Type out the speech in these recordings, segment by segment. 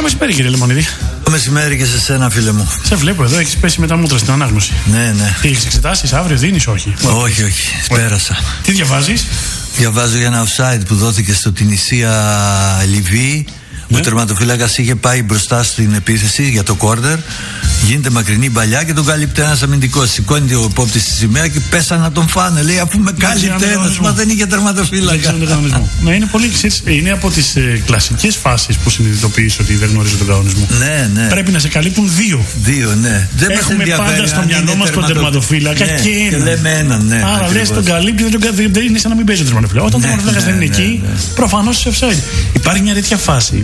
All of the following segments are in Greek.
μεσημέρι, κύριε Λεμονίδη. Το μεσημέρι και σε σένα, φίλε μου. Σε βλέπω εδώ, έχεις πέσει με τα μούτρα στην ανάγνωση. Ναι, ναι. Τι έχεις εξετάσεις, αύριο δίνεις, όχι? Όχι, όχι. Πέρασα. Τι διαβάζεις? Διαβάζω για ένα offside που δόθηκε στο Τινησία Λιβύη. Ο τερματοφύλακας είχε πάει μπροστά στην επίθεση για το κόρνερ. Γίνεται μακρινή παλιά και τον κάλυπτε ένας αμυντικός. Σηκώνει ο υπόπτης στη σημαία και πέσαν να τον φάνε. Λέει, αφού με κάλυπτε ένας, μα δεν είχε τερματοφύλακα. Ναι, είναι πολύ ξέρεις, είναι από τις κλασικές φάσεις που συνειδητοποιείς ότι δεν γνωρίζω τον κανονισμό. Ναι, ναι. Πρέπει να σε καλύπτουν δύο. Δύο, ναι. Δεν έχουμε πάντα στο μυαλό μας τον τερματοφύλακα και έναν. Λέμε έναν, ναι. Άρα λες τον καλύπτει, δεν είναι σαν να μην παίζει ο τερματοφύλακα. Όταν ο τερματοφύλακας δεν είναι εκεί, προφανώς είσαι offside. Υπάρχει μια τέτοια φάση.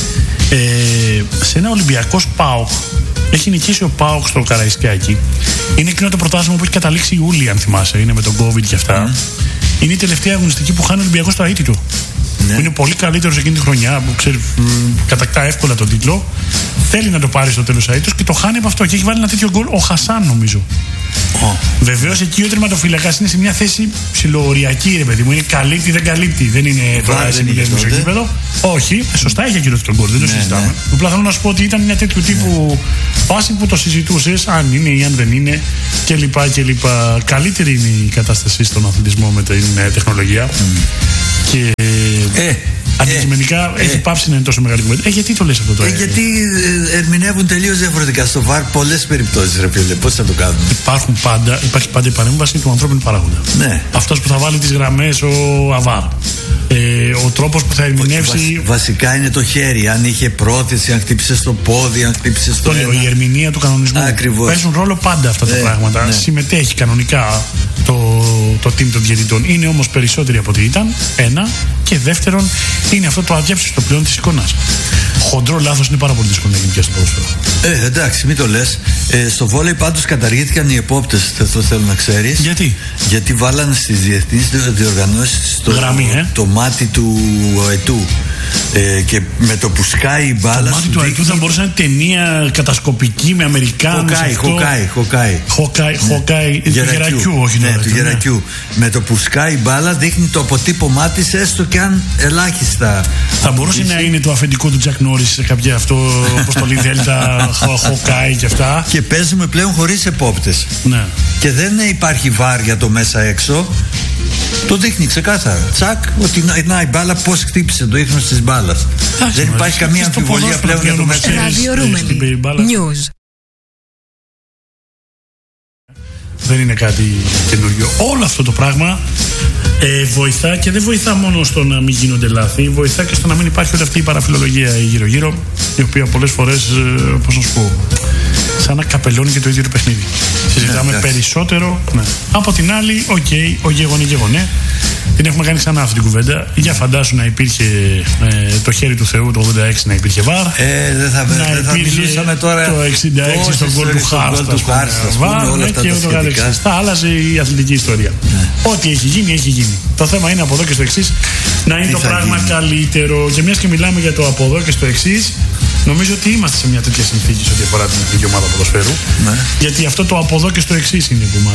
Σε ένα Ολυμπιακός ΠΑΟΚ. Έχει νικήσει ο ΠΑΟΚ στο Καραϊσκάκι. Είναι εκείνο το πρωτάθλημα που έχει καταλήξει Ιούλη, αν θυμάσαι. Είναι με τον COVID και αυτά. Είναι η τελευταία αγωνιστική που χάνει ο Ολυμπιακός στο αίτητο. Που είναι πολύ καλύτερος εκείνη τη χρονιά, που ξέρει, κατακτά εύκολα τον τίτλο. Θέλει να το πάρει στο τέλος αίτητος και το χάνει από αυτό. Και έχει βάλει ένα τέτοιο γκολ ο Χασάν, νομίζω. Βεβαίως εκεί ο τερματοφύλακας είναι σε μια θέση ψιλοοριακή, ρε παιδί μου. Είναι καλύπτει, δεν καλύπτει. Δεν είναι τώρα συμμετέχει στο γήπεδο. Όχι, σωστά έχει ακυρωθεί τον γκολ, δεν το συζητάμε. Απλά θέλω να σου πω ότι ήταν μια τέτοιου τύπου φάση που το συζητούσες, αν είναι ή αν δεν είναι κλπ. Καλύτερη είναι η κατάσταση στον αθλητισμό με την τεχνολογία. Και αντικειμενικά έχει πάψει να είναι τόσο μεγάλη κουβέντα. Γιατί το λες αυτό τώρα? Γιατί ερμηνεύουν τελείως διαφορετικά στο ΒΑΡ πολλές περιπτώσεις, ρε φίλε. Πώς θα το κάνουμε? Υπάρχει πάντα η παρέμβαση του ανθρώπινου παράγοντα. Ναι. Αυτός που θα βάλει τις γραμμές, ο ΑΒΑΡ. Ο τρόπος που θα ερμηνεύσει. Βασικά είναι το χέρι. Αν είχε πρόθεση, αν χτύπησε στο πόδι, αν χτύπησε στο. Το λέω, η ερμηνεία του κανονισμού. Ακριβώς. Παίζουν ρόλο πάντα αυτά τα πράγματα. Ναι. Συμμετέχει κανονικά το team των διαιτητών. Είναι όμως περισσότεροι από ό,τι ήταν. Ένα. Και δεύτερον, είναι αυτό το αδιάψιστο πλέον της εικόνας. Χοντρό λάθος είναι πάρα πολύ δύσκολο να γίνει πια στο ποδόσφαιρο. Εντάξει, μην το λες. Στο βόλεϊ πάντως καταργήθηκαν οι επόπτες. Αυτό θέλω να ξέρεις. Γιατί βάλανε στις διεθνείς διοργανώσεις το μάτι του αετού. Και με το που σκάει η μπάλα. Το μάτι του αετού θα μπορούσε να είναι ταινία κατασκοπική με Αμερικάνους. Χοκάι. Του Γερακιού, όχι τώρα. Του Γερακιού. Με το που σκάει η μπάλα δείχνει το αποτύπωμά της, έστω και αν ελάχιστα. Θα μπορούσε να είναι το αφεντικό του Τζακ Νόρις σε κάποια αυτό αποστολή Δέλτα, Χοκάι και αυτά. Και παίζουμε πλέον χωρίς επόπτες. Ναι. Και δεν υπάρχει βάρ για το μέσα έξω. Το δείχνει ξεκάθαρα. Τσακ, ότι να η μπάλα πώς χτύπησε το ίχνος της μπάλας. Δεν υπάρχει καμία αμφιβολία πλέον για το μέσα. News. Δεν είναι κάτι καινούριο. Όλο αυτό το πράγμα βοηθά, και δεν βοηθά μόνο στο να μην γίνονται λάθη, βοηθά και στο να μην υπάρχει όλη αυτή η παραφιλολογία γύρω-γύρω, η οποία πολλές φορές, πώς να σου πω, σαν να καπελώνει και το ίδιο το παιχνίδι. Συζητάμε περισσότερο. Ναι. Από την άλλη, ο γεγονέ. Την έχουμε κάνει ξανά αυτή την κουβέντα. Για φαντάσου να υπήρχε το χέρι του Θεού το 86, να υπήρχε βάρ. Δεν θα μιλούσαμε τώρα. Το 66 στον γκολ του Χάρστα. Και ούτω καθεξής. Θα άλλαζε η αθλητική ιστορία. Ό,τι έχει γίνει, έχει γίνει. Το θέμα είναι από εδώ και στο εξής να είναι το πράγμα καλύτερο. Και μιας και μιλάμε για το από εδώ και στο εξής, νομίζω ότι είμαστε σε μια τέτοια συνθήκη σε ό,τι αφορά την εθνική ομάδα ποδοσφαίρου. Γιατί αυτό το από εδώ και στο εξής είναι που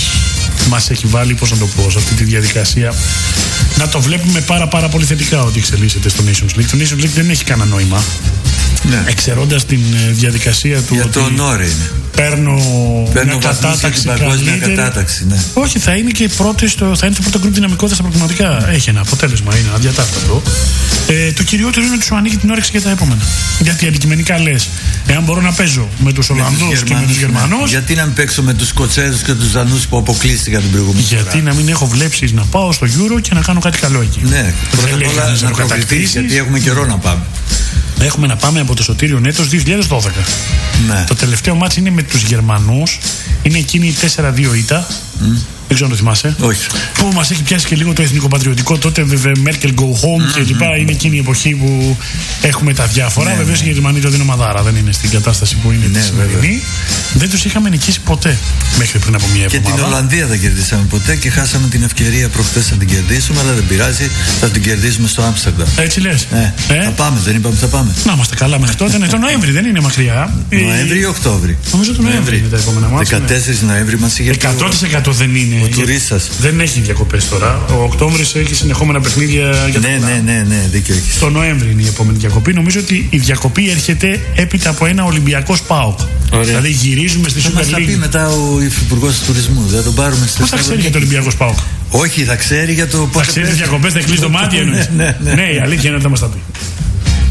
μας έχει βάλει, πώς να το πω, σε αυτή τη διαδικασία να το βλέπουμε πάρα πολύ θετικά ότι εξελίσσεται στο Nations League. Το Nations League δεν έχει κανένα νόημα. Ναι. Εξαιρώντας την διαδικασία του. Για τον όρο είναι. Παίρνω μια κατάταξη κατάταξη, ναι. Όχι, θα είναι και θα είναι το πρώτο γκρουπ δυναμικότητα στα προγραμματικά. Έχει ένα αποτέλεσμα, είναι αδιατάκτατο. Το κυριότερο είναι ότι σου ανοίγει την όρεξη για τα επόμενα. Γιατί αντικειμενικά λες, εάν μπορώ να παίζω με τους Ολλανδούς και με τους Γερμανούς. Γιατί να μην παίξω με τους Σκοτσέζους και τους Δανούς που αποκλείστηκαν την προηγούμενη φορά? Γιατί να μην έχω βλέψεις να πάω στο Euro και να κάνω κάτι καλό εκεί? Ναι, να προβληθείς, γιατί έχουμε καιρό να πάμε. Έχουμε να πάμε από το Σωτήριο Νέτος 2012. Ναι. Το τελευταίο μάτς είναι με τους Γερμανούς. Είναι εκείνη η 4-2 ήττα. Δεν ξέρω αν το θυμάσαι. Όχι. Που μας έχει πιάσει και λίγο το εθνικοπατριωτικό. Τότε βέβαια Merkel go home και λοιπά. Είναι εκείνη η εποχή που έχουμε τα διάφορα. Ναι, βεβαίως οι Γερμανοί τότε είναι ομαδάρα. Δεν είναι στην κατάσταση που είναι τη σημερινή. Δεν τους είχαμε νικήσει ποτέ μέχρι πριν από μια εβδομάδα. Και την Ολλανδία δεν κερδίσαμε ποτέ και χάσαμε την ευκαιρία προχτές να την κερδίσουμε. Αλλά δεν πειράζει, θα την κερδίσουμε στο Άμστερνταμ. Έτσι λες. Θα πάμε, δεν είπαμε θα πάμε. Να είμαστε καλά μέχρι τότε. Το Νοέμβρη δεν είναι μακριά. Νοέμβρη ή Οκτώβρη? Νομίζω το Νοέμβρη είναι τα επόμενα μάτια. 14 Νοέμβρη μας είχε. 100% δεν είναι Ο τουρίστας. Δεν έχει διακοπές τώρα. Ο Οκτώβρης έχει συνεχόμενα παιχνίδια για το Ναι, δίκιο έχεις. Το Νοέμβρη είναι η επόμενη διακοπή. Νομίζω ότι η διακοπή έρχεται έπειτα από ένα Ολυμπιακός ΠΑΟΚ. Δηλαδή γυρίζουμε στη Super League. Θα πει μετά ο Υφυπουργός του Τουρισμού. Δεν τον πάρουμε στη. Πώς θα ξέρει για το Ολυμπιακός ΠΑΟΚ? Όχι, θα ξέρει για το. Θα ξέρει τις διακοπές, θα κλείσει το μάτι εννοείς. Ναι, η αλήθεια είναι ότι θα μας τα πει.